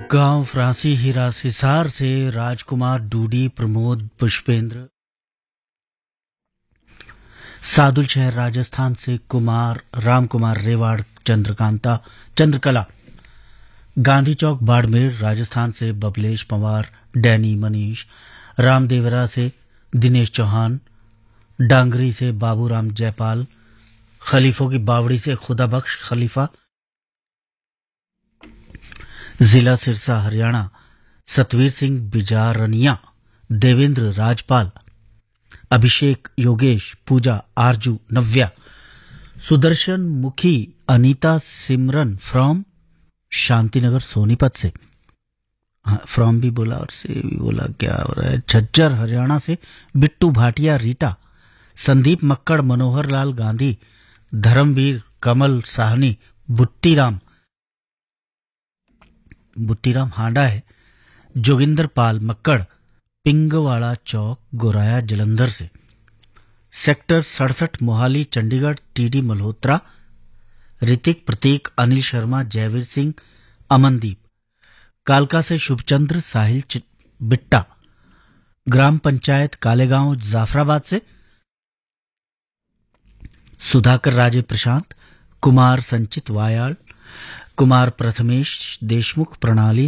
गांव फ्रांसी हिसार से राजकुमार डूडी, प्रमोद, पुष्पेंद्र। सादुल शहर राजस्थान से कुमार, रामकुमार, रेवाड़, चंद्रकला। गांधी चौक बाड़मेर राजस्थान से बबलेश पंवार, डैनी, मनीष। रामदेवरा से दिनेश चौहान, डांगरी से बाबूराम जयपाल, खलीफों की बावड़ी से खुदाबख्श खलीफा। जिला सिरसा हरियाणा सतवीर सिंह बिजारनिया, देवेंद्र, राजपाल, अभिषेक, योगेश, पूजा, आरजू, नव्या। सुदर्शन, मुखी, अनीता, सिमरन फ्रॉम शांतिनगर सोनीपत से। फ्रॉम भी बोला और से भी बोला, क्या हो रहा है। झज्जर हरियाणा से बिट्टू भाटिया, रीटा, संदीप मक्कड़, मनोहर लाल गांधी, धर्मवीर, कमल साहनी, बुट्टीराम हांडा है। जोगिंदर पाल मक्कड़, पिंगवाड़ा चौक, गोराया, जलंधर से। सेक्टर 67 मोहाली चंडीगढ़ टीडी मल्होत्रा, ऋतिक, प्रतीक, अनिल शर्मा, जयवीर सिंह, अमनदीप। कालका से शुभचंद्र, साहिल बिट्टा। ग्राम पंचायत कालेगांव जाफराबाद से सुधाकर, राजे, प्रशांत कुमार, संचित वायाल, कुमार प्रथमेश देशमुख, प्रणाली